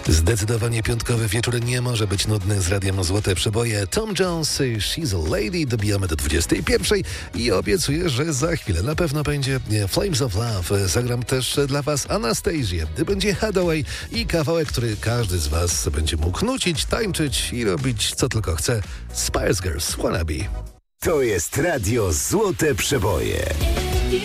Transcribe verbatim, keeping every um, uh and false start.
Zdecydowanie piątkowy wieczór nie może być nudny z radiem Złote Przeboje. Tom Jones, She's a Lady, dobijamy do dwudziestej pierwszej i obiecuję, że za chwilę na pewno będzie Flames of Love. Zagram też dla Was Anastasię, będzie Hathaway i kawałek, który każdy z Was będzie mógł nucić, tańczyć i robić co tylko chce. Spice Girls, Wannabe. To jest radio Złote Przeboje.